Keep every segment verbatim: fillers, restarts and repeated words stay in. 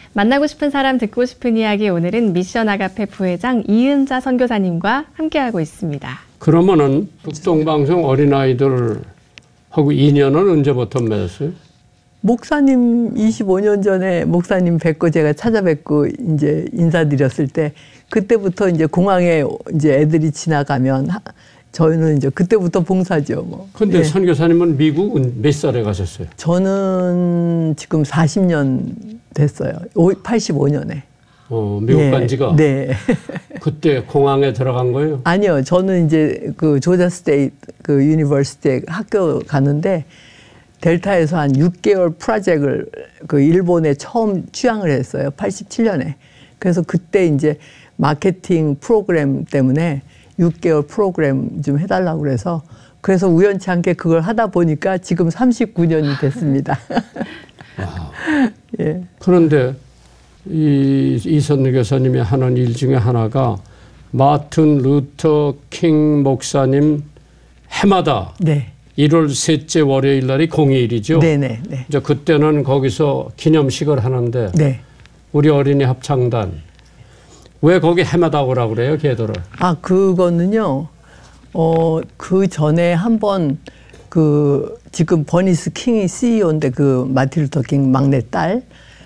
만나고 싶은 사람 듣고 싶은 이야기, 오늘은 미션 아가페 부회장 이은자 선교사님과 함께하고 있습니다. 그러면은 북동방송 어린아이들하고 인연은 언제부터 맺었어요? 목사님 이십오 년 전에 목사님 뵙고 제가 찾아뵙고 이제 인사드렸을 때 그때부터 이제 공항에 이제 애들이 지나가면 저희는 이제 그때부터 봉사죠. 뭐. 근데 예. 선교사님은 미국은 몇 살에 가셨어요? 저는 지금 사십 년 됐어요. 팔십오 년에. 어, 미국 예. 간 지가? 네. 그때 공항에 들어간 거예요? 아니요. 저는 이제 그 조자 스테이트 그 유니버시티에 학교 가는데 델타에서 한 육 개월 프로젝트를 그 일본에 처음 취항을 했어요. 팔십칠 년에. 그래서 그때 이제 마케팅 프로그램 때문에 육 개월 프로그램 좀 해달라고 그래서 그래서 우연치 않게 그걸 하다 보니까 지금 삼십구 년이 됐습니다. 예. 그런데 이 이선우 교사님이 하는 일 중에 하나가 마틴 루터 킹 목사님 해마다 네. 일월 셋째 월요일 날이 공휴일이죠. 네네. 네. 이제 그때는 거기서 기념식을 하는데 네. 우리 어린이 합창단 왜 거기 해마다 오라고 그래요, 걔들을? 아, 그거는요. 어, 그 전에 한번 그 지금 버니스 킹이 씨이오인데 그 마틴 루터 킹 막내딸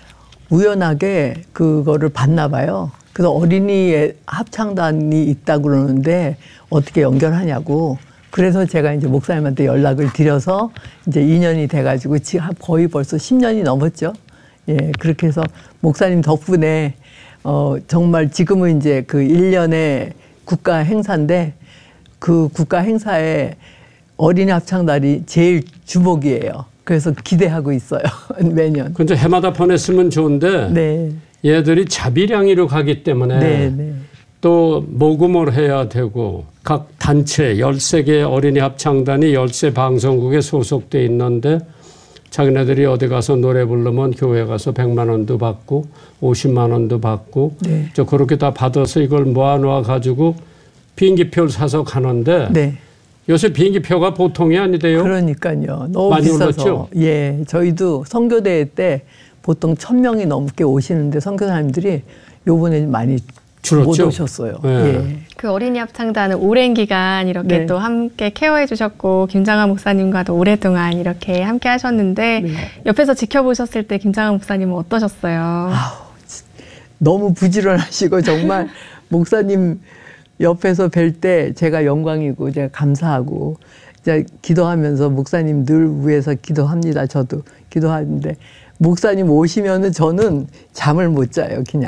우연하게 그거를 봤나 봐요. 그래서 어린이 합창단이 있다고 그러는데 어떻게 연결하냐고. 그래서 제가 이제 목사님한테 연락을 드려서 이제 이 년이 돼가지고 지금 거의 벌써 십 년이 넘었죠. 예, 그렇게 해서 목사님 덕분에 어, 정말 지금은 이제 그 일 년의 국가 행사인데 그 국가 행사에 어린이 합창단이 제일 주목이에요. 그래서 기대하고 있어요. 매년. 근데 해마다 보냈으면 좋은데 네. 얘들이 자비량이로 가기 때문에 네, 네. 또 모금을 해야 되고 각 단체 열세 개의 어린이 합창단이 열세 방송국에 소속돼 있는데 자기네들이 어디 가서 노래 부르면 교회 가서 백만 원도 받고 오십만 원도 받고 네. 저 그렇게 다 받아서 이걸 모아놓아 가지고 비행기표를 사서 가는데 네. 요새 비행기표가 보통이 아니대요. 그러니까요. 너무 많이 비싸서. 올랐죠? 예, 저희도 선교대회 때 보통 천 명이 넘게 오시는데 선교사님들이 요번에 많이 줄었죠? 못 오셨어요. 네. 예. 그 어린이 합창단은 오랜 기간 이렇게 네. 또 함께 케어해 주셨고 김장한 목사님과도 오랫동안 이렇게 함께 하셨는데 네. 옆에서 지켜보셨을 때 김장한 목사님은 어떠셨어요? 아우, 너무 부지런하시고 정말 목사님 옆에서 뵐 때 제가 영광이고 제가 감사하고 이제 기도하면서 목사님 늘 위해서 기도합니다. 저도 기도하는데 목사님 오시면은 저는 잠을 못 자요. 그냥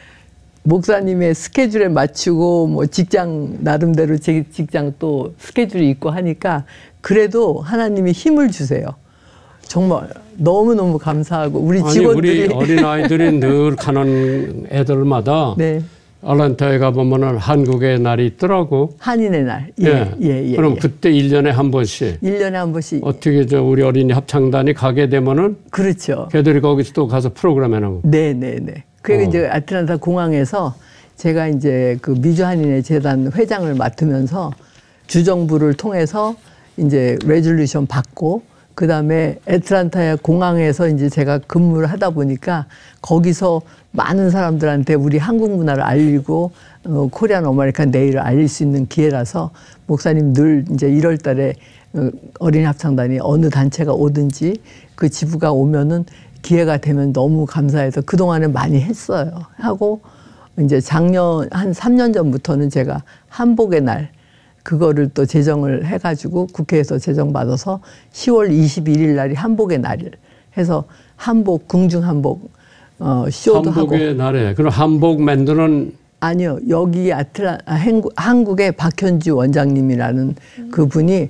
목사님의 스케줄에 맞추고 뭐 직장 나름대로 제 직장 또 스케줄이 있고 하니까 그래도 하나님이 힘을 주세요. 정말 너무너무 감사하고 우리 아니, 직원들이 우리 어린아이들이 늘 가는 애들마다 네. 아틀란타에 가보면은 한국의 날이 있더라고. 한인의 날. 예, 예. 예, 예. 그럼 예. 그때 일 년에 한 번씩 일 년에 한 번씩. 어떻게 저 우리 어린이 합창단이 가게 되면은 그렇죠. 걔들이 거기서 또 가서 프로그램 해놓은 거. 네, 네, 네. 그리고 어. 이제 아틀란타 공항에서 제가 이제 그 미주 한인의 재단 회장을 맡으면서 주정부를 통해서 이제 레졸루션 받고 그 다음에 애틀란타 공항에서 이제 제가 근무를 하다 보니까 거기서 많은 사람들한테 우리 한국 문화를 알리고 어, 코리안 어메리칸 데이를 알릴 수 있는 기회라서 목사님 늘 이제 일월 달에 어, 어린이 합창단이 어느 단체가 오든지 그 지부가 오면은 기회가 되면 너무 감사해서 그동안에 많이 했어요. 하고 이제 작년 한 삼 년 전부터는 제가 한복의 날 그거를 또 제정을 해가지고 국회에서 제정받아서 시월 이십일일 날이 한복의 날을 해서 한복, 궁중 한복 어, 쇼도 하고. 한복의 날에. 그럼 한복 만드는. 아니요. 여기 아틀라, 아, 한국, 한국의 박현주 원장님이라는 음. 그분이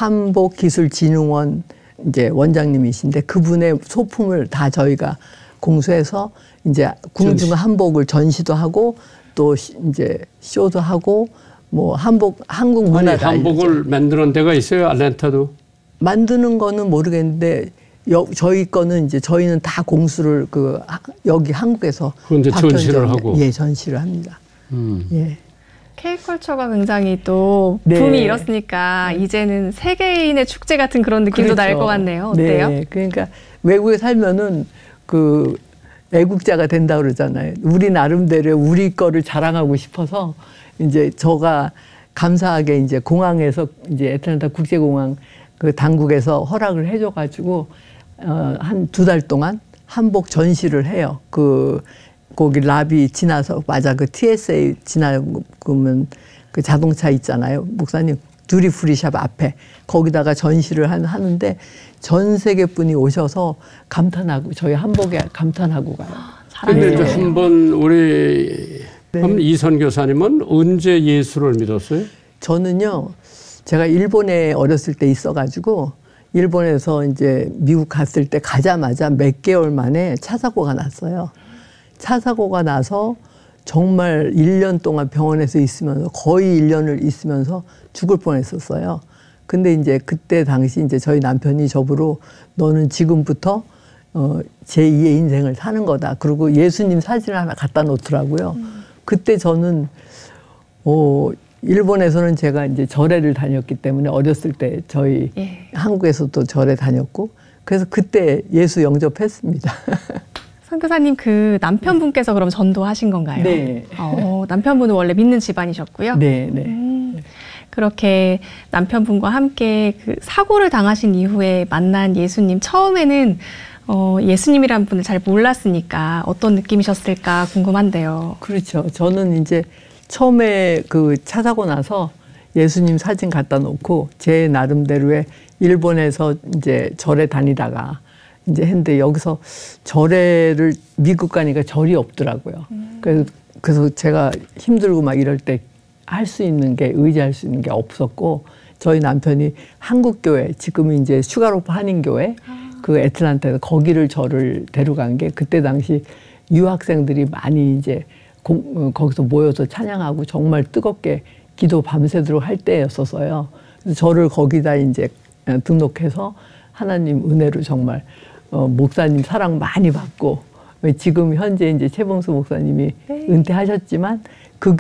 한복기술진흥원 이제 원장님이신데 그분의 소품을 다 저희가 공수해서 이제 궁중 전시. 한복을 전시도 하고 또 이제 쇼도 하고 뭐 한복 한국 문화를 아니, 한복을 알려줘. 만드는 데가 있어요, 아틀란타도? 만드는 거는 모르겠는데 여, 저희 거는 이제 저희는 다 공수를 그 여기 한국에서 이제 전시를 하고 예 전시를 합니다. 음. 예. K컬처가 굉장히 또 붐이 네. 일었으니까 이제는 세계인의 축제 같은 그런 느낌도 그렇죠. 날 것 같네요. 어때요? 네. 그러니까 외국에 살면은 그 애국자가 된다 그러잖아요. 우리 나름대로 우리 거를 자랑하고 싶어서 이제 저가 감사하게 이제 공항에서 이제 애틀랜타 국제공항 그 당국에서 허락을 해줘가지고 어, 한 두 달 동안 한복 전시를 해요. 그 거기 라비 지나서 맞아 그 티에스에이 지나면 그 자동차 있잖아요. 목사님 듀리프리샵 앞에 거기다가 전시를 한, 하는데 전 세계 분이 오셔서 감탄하고 저희 한복에 감탄하고 가요. 그런데 이제 한번 우리 네. 그럼 이 선교사님은 언제 예수를 믿었어요? 저는요, 제가 일본에 어렸을 때 있어가지고 일본에서 이제 미국 갔을 때 가자마자 몇 개월 만에 차 사고가 났어요. 차 사고가 나서 정말 일 년 동안 병원에서 있으면서 거의 일 년을 있으면서 죽을 뻔했었어요. 근데 이제 그때 당시 이제 저희 남편이 저보러 너는 지금부터 어, 제이의 인생을 사는 거다. 그리고 예수님 사진을 하나 갖다 놓더라고요. 음. 그때 저는 어, 일본에서는 제가 이제 절에를 다녔기 때문에 어렸을 때 저희 예. 한국에서도 절에 다녔고 그래서 그때 예수 영접했습니다. 선교사님 그 남편분께서 그럼 전도하신 건가요? 네. 어, 남편분은 원래 믿는 집안이셨고요. 네, 네. 음, 그렇게 남편분과 함께 그 사고를 당하신 이후에 만난 예수님 처음에는 어, 예수님이란 분을 잘 몰랐으니까 어떤 느낌이셨을까 궁금한데요. 그렇죠. 저는 이제 처음에 그 차 사고 나서 예수님 사진 갖다 놓고 제 나름대로의 일본에서 이제 절에 다니다가 이제 했는데 여기서 절에를 미국 가니까 절이 없더라고요. 음. 그래서, 그래서 제가 힘들고 막 이럴 때 할 수 있는 게 의지할 수 있는 게 없었고 저희 남편이 한국교회 지금은 이제 슈가로프 한인교회 아. 그 애틀란타에서 거기를 저를 데려간 게 그때 당시 유학생들이 많이 이제 공, 거기서 모여서 찬양하고 정말 뜨겁게 기도 밤새도록 할 때였어서요. 그래서 저를 거기다 이제 등록해서 하나님 은혜로 정말 어, 목사님 사랑 많이 받고 지금 현재 이제 최봉수 목사님이 은퇴하셨지만 그